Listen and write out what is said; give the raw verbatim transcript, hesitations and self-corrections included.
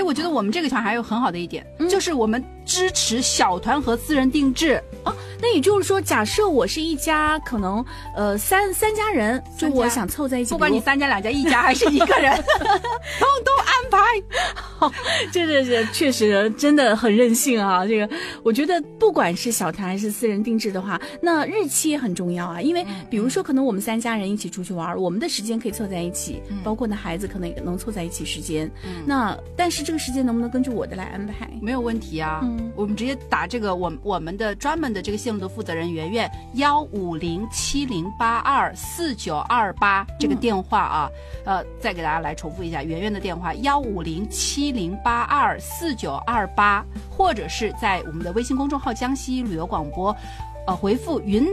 我觉得我们这个团还有很好的一点，嗯、就是我们支持小团和私人定制。 哦，那也就是说，假设我是一家可能呃三三家人，就我想凑在一起， 不管你三家两家一家还是一个人，通通安排。 好，这个是确实真的很任性啊！这个我觉得不管是小团还是私人定制的话，那日期也很重要啊。因为比如说，可能我们三家人一起出去玩，嗯、我们的时间可以凑在一起，嗯、包括呢孩子可能也能凑在一起时间。嗯、那但是这个时间能不能根据我的来安排？ 没有问题啊。嗯、我们直接打这个我我们的专门的这个线路的负责人圆圆幺五零七零八二四九二八这个电话啊，嗯、呃，再给大家来重复一下圆圆的电话幺五零七零八二四九二八，或者是在我们的微信公众号江西旅游广播，呃，回复云南